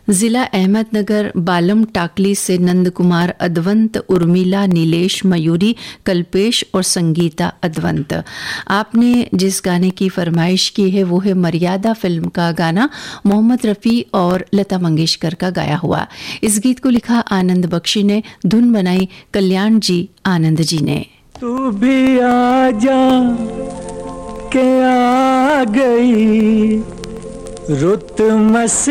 जिला अहमदनगर बालम टाकली से नंद कुमार अद्वंत, उर्मिला, नीलेश, मयूरी, कल्पेश और संगीता अद्वंत। आपने जिस गाने की फरमाइश की है वो है मर्यादा फिल्म का गाना, मोहम्मद रफ़ी और लता मंगेशकर का गाया हुआ। इस गीत को लिखा आनंद बख्शी ने, धुन बनाई कल्याण जी आनंद जी ने। तू भी आ जा के आ गई रुत मस